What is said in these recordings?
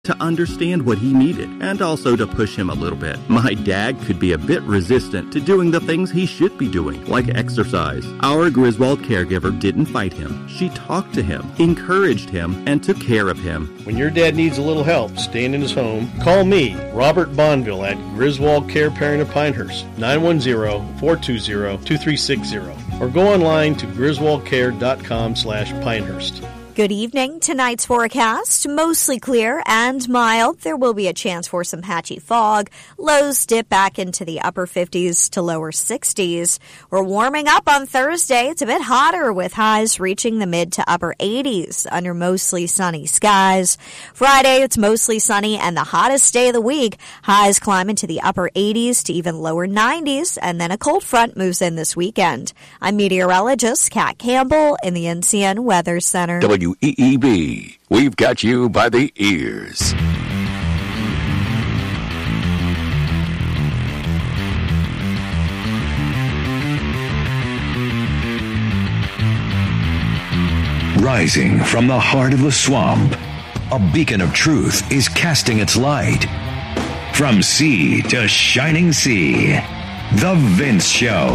to understand what he needed and also to push him a little bit. My dad could be a bit resistant to doing the things he should be doing, like exercise. Our Griswold caregiver didn't fight him. She talked to him, encouraged him, and took care of him. When your dad needs a little help staying in his home, call me, Robert Bonville, at Griswold Care Parent of Pinehurst, 910-420-2360, or go online to griswoldcare.com/Pinehurst. Good evening. Tonight's forecast, mostly clear and mild. There will be a chance for some patchy fog. Lows dip back into the upper 50s to lower 60s. We're warming up on Thursday. It's a bit hotter with highs reaching the mid to upper 80s under mostly sunny skies. Friday, it's mostly sunny and the hottest day of the week. Highs climb into the upper 80s to even lower 90s, and then a cold front moves in this weekend. I'm meteorologist Kat Campbell in the NCN Weather Center. WEEB, we've got you by the ears. Rising from the heart of the swamp, a beacon of truth is casting its light. From sea to shining sea, The Vince Show.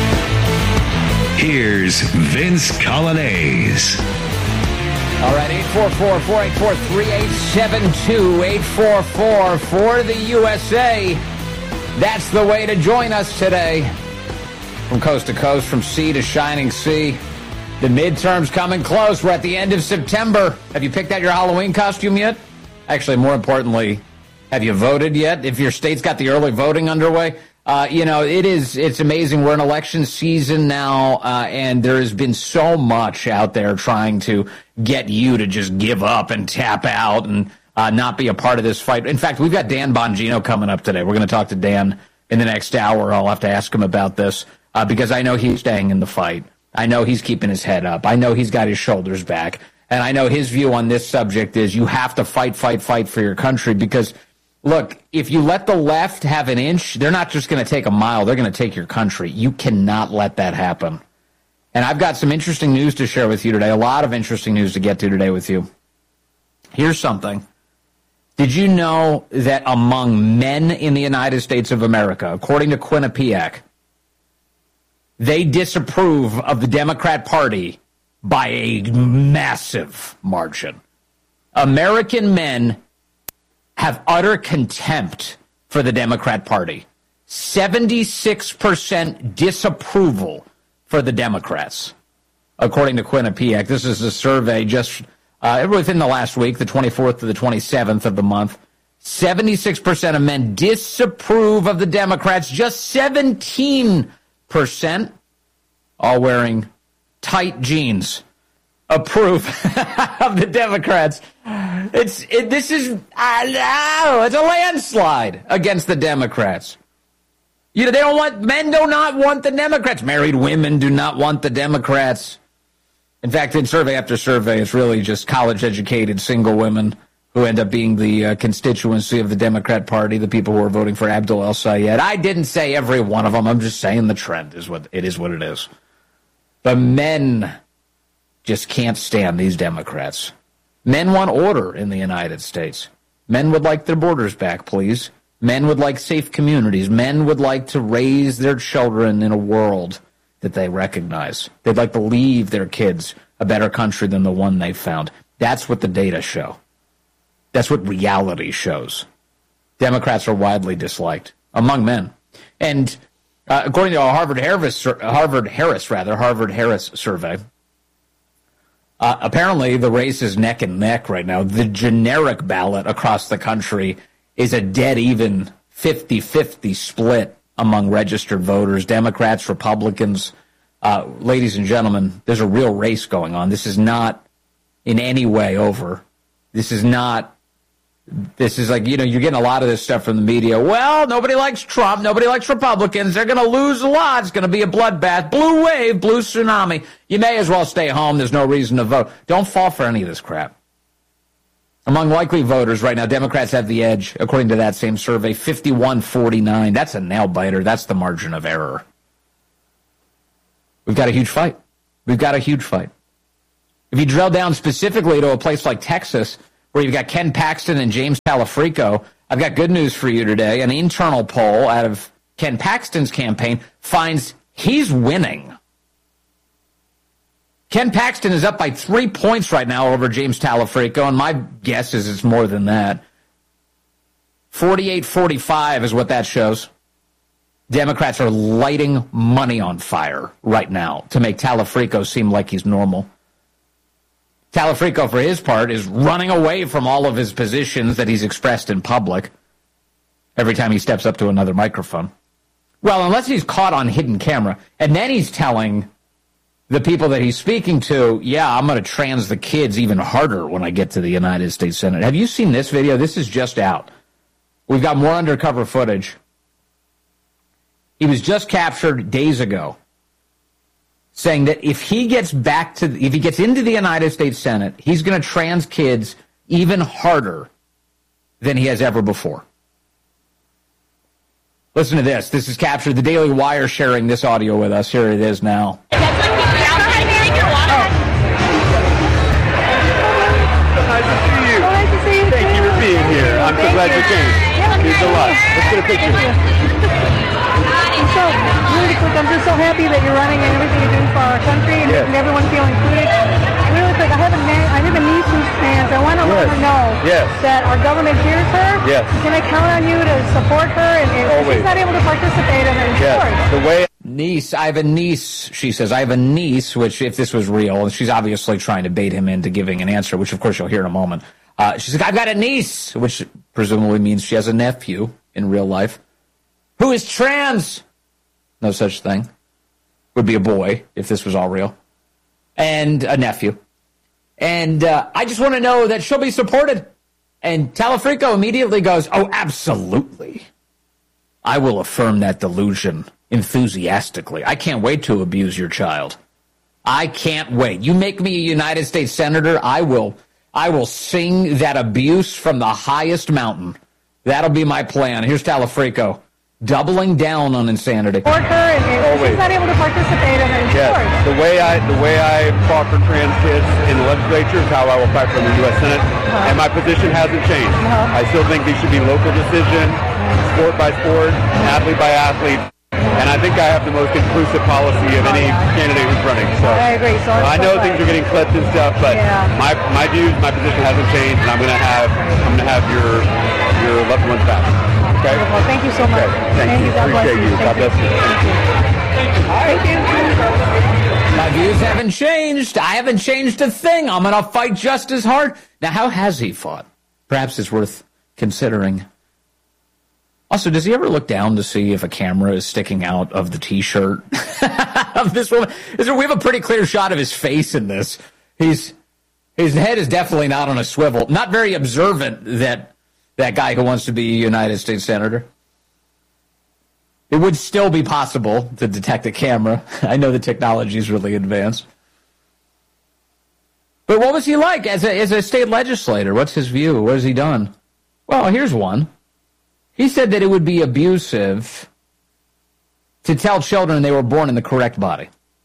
Here's Vince Colonnese. All right, 844-484-3872, 844 for the USA. That's the way to join us today. From coast to coast, from sea to shining sea. The midterms coming close. We're at the end of September. Have you picked out your Halloween costume yet? Actually, more importantly, have you voted yet? If your state's got the early voting underway, it's amazing. We're in election season now, and there has been so much out there trying to get you to just give up and tap out and not be a part of this fight. In fact, we've got Dan Bongino coming up today. We're going to talk to Dan in the next hour. I'll have to ask him about this because I know he's staying in the fight. I know he's keeping his head up. I know he's got his shoulders back. And I know his view on this subject is you have to fight for your country because look, if you let the left have an inch, they're not just going to take a mile. They're going to take your country. You cannot let that happen. And I've got some interesting news to share with you today, a lot of interesting news to get to today with you. Here's something. Did you know that among men in the United States of America, according to Quinnipiac, they disapprove of the Democrat Party by a massive margin? American men have utter contempt for the Democrat Party. 76% disapproval for the Democrats, according to Quinnipiac. This is a survey just within the last week, the 24th to the 27th of the month. 76% of men disapprove of the Democrats. Just 17%, all wearing tight jeans, approve of the Democrats. It's a landslide against the Democrats. Men do not want the Democrats. Married women do not want the Democrats. In fact, in survey after survey, it's really just college-educated single women who end up being the constituency of the Democrat Party, the people who are voting for Abdul El-Sayed. I didn't say every one of them. I'm just saying the trend is what it is. But men just can't stand these Democrats. Men want order in the United States. Men would like their borders back, please. Men would like safe communities. Men would like to raise their children in a world that they recognize. They'd like to leave their kids a better country than the one they found. That's what the data show. That's what reality shows. Democrats are widely disliked among men. And according to a Harvard Harris survey, apparently the race is neck and neck right now. The generic ballot across the country is a dead even 50-50 split among registered voters, Democrats, Republicans. Ladies and gentlemen, there's a real race going on. This is not in any way over. This is like, you're getting a lot of this stuff from the media. Well, nobody likes Trump. Nobody likes Republicans. They're going to lose a lot. It's going to be a bloodbath. Blue wave, blue tsunami. You may as well stay home. There's no reason to vote. Don't fall for any of this crap. Among likely voters right now, Democrats have the edge, according to that same survey, 51-49. That's a nail-biter. That's the margin of error. We've got a huge fight. If you drill down specifically to a place like Texas, where you've got Ken Paxton and James Talafrico. I've got good news for you today. An internal poll out of Ken Paxton's campaign finds he's winning. Ken Paxton is up by 3 points right now over James Talafrico, and my guess is it's more than that. 48-45 is what that shows. Democrats are lighting money on fire right now to make Talafrico seem like he's normal. Talafrico, for his part, is running away from all of his positions that he's expressed in public every time he steps up to another microphone. Well, unless he's caught on hidden camera, and then he's telling the people that he's speaking to, yeah, I'm going to trans the kids even harder when I get to the United States Senate. Have you seen this video? This is just out. We've got more undercover footage. He was just captured days ago, saying that if he gets into the United States Senate, he's going to trans kids even harder than he has ever before. Listen to this. This is captured. The Daily Wire sharing this audio with us. Here it is now. Nice to see you. Nice to see you. Thank you for being here. I'm so glad you came. Means a lot. Let's get a picture. So, really quick, I'm just so happy that you're running and everything you're doing for our country and making everyone feel included. Really quick, I have a niece who's trans. I want to let her know that our government hears her. Yes. Can I count on you to support her? And if she's not able to participate in her sports. The way Niece, I have a niece, she says. I have a niece, which if this was real, she's obviously trying to bait him into giving an answer, which of course you'll hear in a moment. She's like, I've got a niece, which presumably means she has a nephew in real life who is trans. No such thing. Would be a boy if this was all real. And a nephew. And I just want to know that she'll be supported. And Talafrico immediately goes, oh, absolutely. I will affirm that delusion enthusiastically. I can't wait to abuse your child. I can't wait. You make me a United States Senator, I will sing that abuse from the highest mountain. That'll be my plan. Here's Talafrico. Doubling down on insanity. Support her, and she's not able to participate in her sports. The way I fought for trans kids in the legislature is how I will fight for the U.S. Senate, and my position hasn't changed. I still think these should be local decision, sport by sport, athlete by athlete, and I think I have the most inclusive policy of any candidate who's running. So I agree. So I know things are getting clipped and stuff, but my views, my position hasn't changed, and I'm going to have your loved ones back. Okay. Well, thank you so much. Okay. Thank you. God appreciate you. God bless you. Thank you. My views haven't changed. I haven't changed a thing. I'm going to fight just as hard. Now, how has he fought? Perhaps it's worth considering. Also, does he ever look down to see if a camera is sticking out of the T-shirt of this woman? We have a pretty clear shot of his face in this. His head is definitely not on a swivel. Not very observant, that guy who wants to be a United States Senator. It would still be possible to detect a camera. I know the technology is really advanced. But what was he like as a state legislator? What's his view? What has he done? Well, here's one. He said that it would be abusive to tell children they were born in the correct body.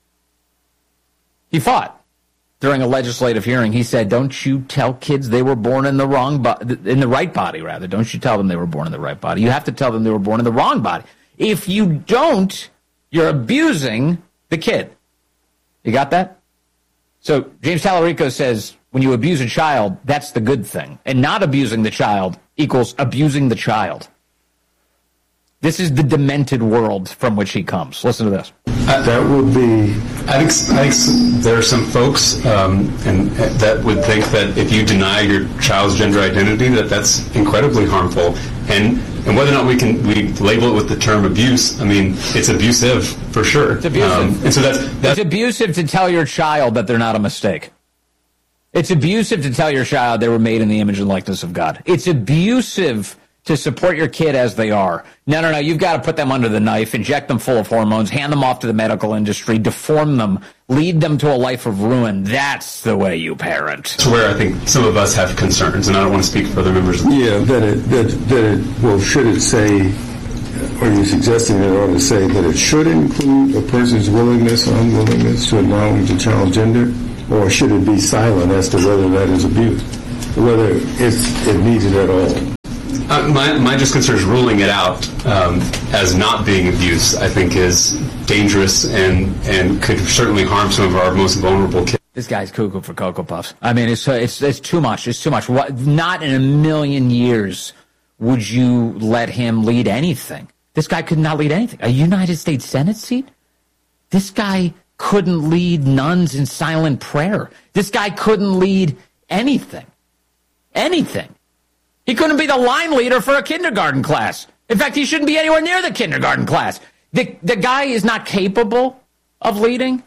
He fought. During a legislative hearing, he said, don't you tell kids they were born in the in the right body, rather. Don't you tell them they were born in the right body. You have to tell them they were born in the wrong body. If you don't, you're abusing the kid. You got that? So James Talarico says when you abuse a child, that's the good thing. And not abusing the child equals abusing the child. This is the demented world from which he comes. Listen to this. That would be... I think there are some folks and that would think that if you deny your child's gender identity, that's incredibly harmful. And whether or not we label it with the term abuse, I mean, it's abusive for sure. It's abusive. And so that's it's abusive to tell your child that they're not a mistake. It's abusive to tell your child they were made in the image and likeness of God. It's abusive to support your kid as they are. No, you've got to put them under the knife, inject them full of hormones, hand them off to the medical industry, deform them, lead them to a life of ruin. That's the way you parent. That's where I think some of us have concerns, and I don't want to speak for other members. Yeah, well, should it say, are you suggesting that it ought to say that it should include a person's willingness or unwillingness to acknowledge a child's gender, or should it be silent as to whether that is abuse? whether it needs it at all. My just concern is ruling it out as not being abuse, I think, is dangerous and could certainly harm some of our most vulnerable kids. This guy's cuckoo for Cocoa Puffs. I mean, it's too much. It's too much. Not in a million years would you let him lead anything. This guy could not lead anything. A United States Senate seat? This guy couldn't lead nuns in silent prayer. This guy couldn't lead anything. Anything. He couldn't be the line leader for a kindergarten class. In fact, he shouldn't be anywhere near the kindergarten class. The guy is not capable of leading.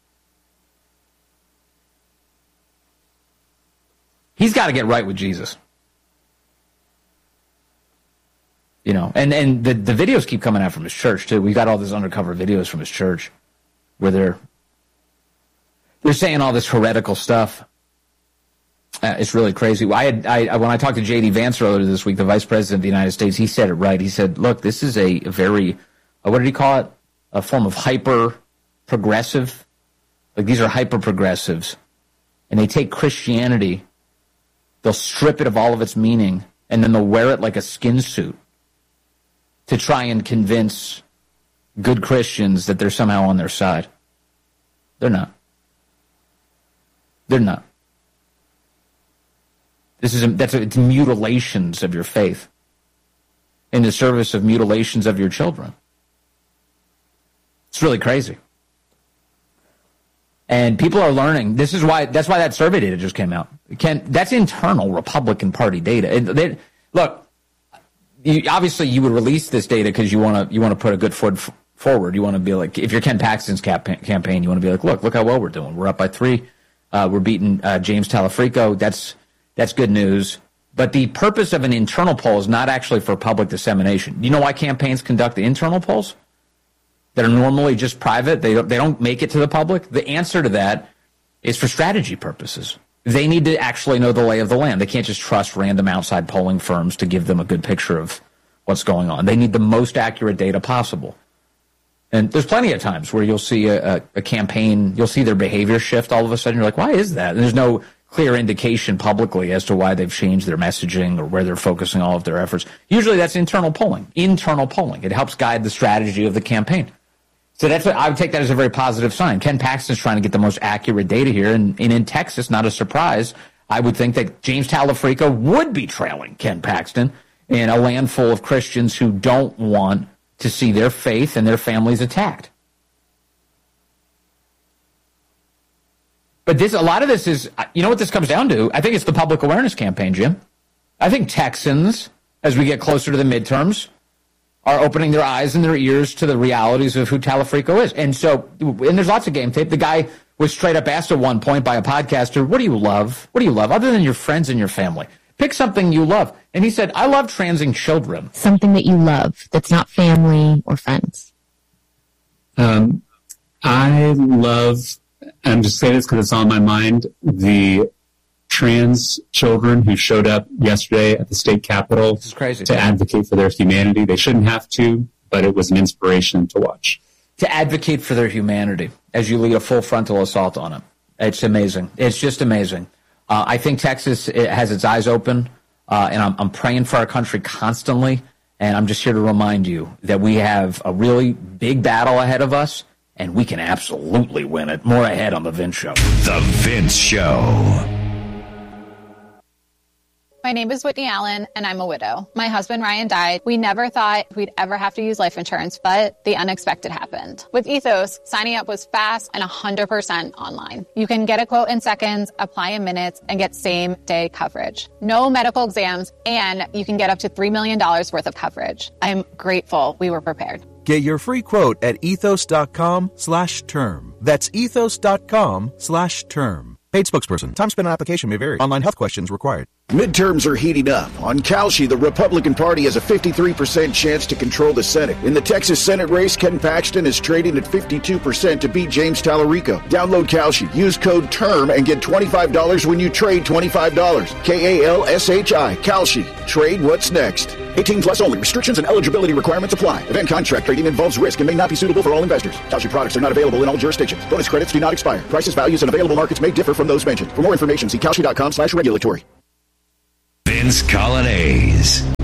He's got to get right with Jesus. You know, and the videos keep coming out from his church, too. We got all these undercover videos from his church where they're saying all this heretical stuff. It's really crazy. When I talked to J.D. Vance earlier this week, the Vice President of the United States, he said it right. He said, look, this is a very, what did he call it? A form of hyper-progressive. Like, these are hyper-progressives. And they take Christianity, they'll strip it of all of its meaning, and then they'll wear it like a skin suit to try and convince good Christians that they're somehow on their side. They're not. They're not. It's mutilations of your faith in the service of mutilations of your children. It's really crazy. And people are learning. That's why that survey data just came out. That's internal Republican Party data. Look, obviously you would release this data because you want to put a good foot forward. You want to be like, if you're Ken Paxton's campaign, you want to be like, look how well we're doing. We're up by 3. We're beating James Talafrico. That's good news. But the purpose of an internal poll is not actually for public dissemination. You know why campaigns conduct the internal polls that are normally just private? They don't make it to the public. The answer to that is for strategy purposes. They need to actually know the lay of the land. They can't just trust random outside polling firms to give them a good picture of what's going on. They need the most accurate data possible. And there's plenty of times where you'll see a campaign, you'll see their behavior shift all of a sudden. You're like, why is that? And there's no clear indication publicly as to why they've changed their messaging or where they're focusing all of their efforts. Usually that's internal polling. Internal polling. It helps guide the strategy of the campaign. So that's what I would take that as a very positive sign. Ken Paxton's trying to get the most accurate data here. And in Texas, not a surprise, I would think that James Talafrico would be trailing Ken Paxton in a land full of Christians who don't want to see their faith and their families attacked. But a lot of this is, you know what this comes down to? I think it's the public awareness campaign, Jim. I think Texans, as we get closer to the midterms, are opening their eyes and their ears to the realities of who Talafrico is. And there's lots of game tape. The guy was straight up asked at one point by a podcaster, what do you love? What do you love other than your friends and your family? Pick something you love. And he said, I love transing children. Something that you love that's not family or friends. I love, I'm just saying this because it's on my mind, the trans children who showed up yesterday at the state capitol this is crazy. To advocate for their humanity. They shouldn't have to, but it was an inspiration to watch. To advocate for their humanity as you lead a full frontal assault on them. It's amazing. It's just amazing. I think Texas has its eyes open, and I'm praying for our country constantly, and I'm just here to remind you that we have a really big battle ahead of us, and we can absolutely win it. More ahead on The Vince Show. The Vince Show. My name is Whitney Allen, and I'm a widow. My husband, Ryan, died. We never thought we'd ever have to use life insurance, but the unexpected happened. With Ethos, signing up was fast and 100% online. You can get a quote in seconds, apply in minutes, and get same-day coverage. No medical exams, and you can get up to $3 million worth of coverage. I'm grateful we were prepared. Get your free quote at ethos.com/term. That's ethos.com/term. Paid spokesperson. Time spent on application may vary. Online health questions required. Midterms are heating up. On Kalshi, the Republican Party has a 53% chance to control the Senate. In the Texas Senate race, Ken Paxton is trading at 52% to beat James Talarico. Download Kalshi, use code TERM, and get $25 when you trade $25. KALSHI. Kalshi. Trade what's next. 18 plus only. Restrictions and eligibility requirements apply. Event contract trading involves risk and may not be suitable for all investors. Kalshi products are not available in all jurisdictions. Bonus credits do not expire. Prices, values, and available markets may differ from those mentioned. For more information, see Kalshi.com/regulatory. Vince Colonnese.